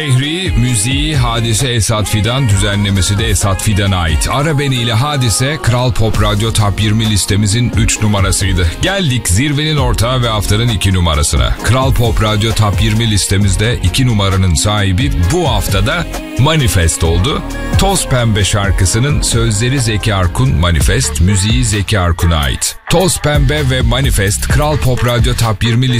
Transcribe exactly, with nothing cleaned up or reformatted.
Ehri, müziği Hadise Esat Fidan, düzenlemesi de Esat Fidan'a ait. Ara Beni ile Hadise, Kral Pop Radyo Top yirmi listemizin üç numarasıydı. Geldik zirvenin ortağı ve haftanın iki numarasına. Kral Pop Radyo Top yirmi listemizde iki numaranın sahibi bu haftada Manifest oldu. Toz Pembe şarkısının sözleri Zeki Arkun, Manifest, müziği Zeki Arkun'a ait. Toz Pembe ve Manifest, Kral Pop Radyo Top yirmi